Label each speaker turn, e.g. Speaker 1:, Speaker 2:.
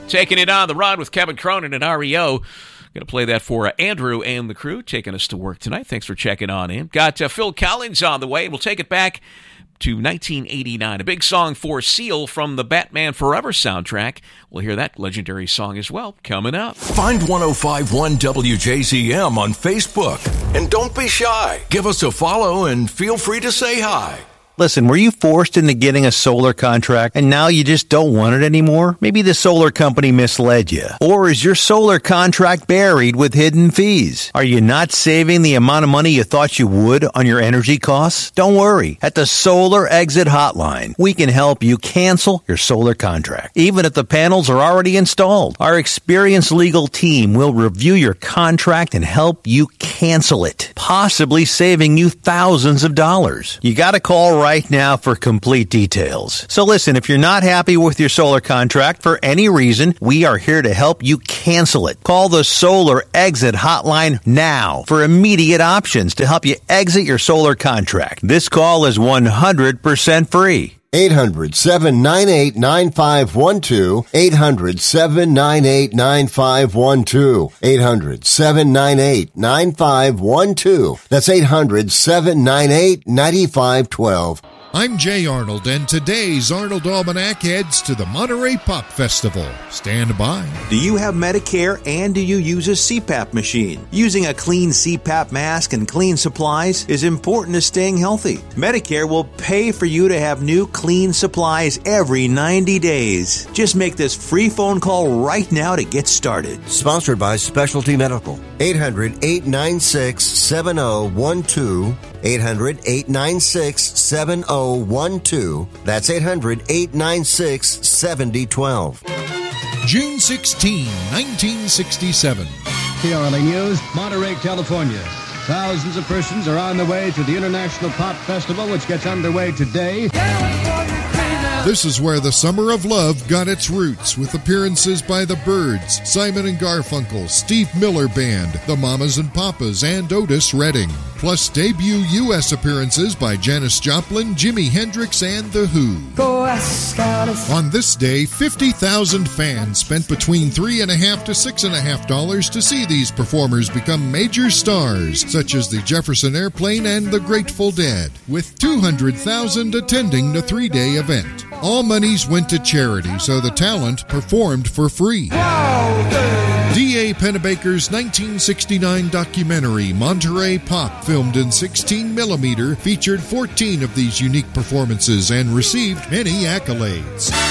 Speaker 1: Taking it on the run with Kevin Cronin and REO. Going to play that for Andrew and the crew taking us to work tonight. Thanks for checking on in. Got Phil Collins on the way. We'll take it back to 1989. A big song for Seal from the Batman Forever soundtrack. We'll hear that legendary song as well coming up.
Speaker 2: Find 105.1 WJZM on Facebook. And don't be shy. Give us a follow and feel free to say hi.
Speaker 3: Listen, were you forced into getting a solar contract and now you just don't want it anymore? Maybe the solar company misled you. Or is your solar contract buried with hidden fees? Are you not saving the amount of money you thought you would on your energy costs? Don't worry. At the Solar Exit Hotline, we can help you cancel your solar contract, even if the panels are already installed. Our experienced legal team will review your contract and help you cancel it, possibly saving you thousands of dollars. You got to call right now for complete details. So listen, if you're not happy with your solar contract for any reason, we are here to help you cancel it. Call the Solar Exit Hotline now for immediate options to help you exit your solar contract. This call is 100% free.
Speaker 4: 800-798-9512. 800-798-9512. 800-798-9512. That's 800-798-9512.
Speaker 5: I'm Jay Arnold, and today's Arnold Almanac heads to the Monterey Pop Festival. Stand by.
Speaker 6: Do you have Medicare and do you use a CPAP machine? Using a clean CPAP mask and clean supplies is important to staying healthy. Medicare will pay for you to have new clean supplies every 90 days. Just make this free phone call right now to get started.
Speaker 4: Sponsored by Specialty Medical. 800-896-7012. 800-896-7012. That's 800-896-7012.
Speaker 5: June 16, 1967.
Speaker 7: KRLA News, Monterey, California. Thousands of persons are on the way to the International Pop Festival, which gets underway today.
Speaker 5: This is where the Summer of Love got its roots, with appearances by the Byrds, Simon and Garfunkel, Steve Miller Band, the Mamas and Papas, and Otis Redding. Plus debut U.S. appearances by Janis Joplin, Jimi Hendrix, and The Who. On this day, 50,000 fans spent between $3.50 to $6.50 to see these performers become major stars, such as the Jefferson Airplane and the Grateful Dead, with 200,000 attending the three-day event. All monies went to charity, so the talent performed for free. D.A. Pennebaker's 1969 documentary, Monterey Pop, filmed in 16mm, featured 14 of these unique performances and received many accolades.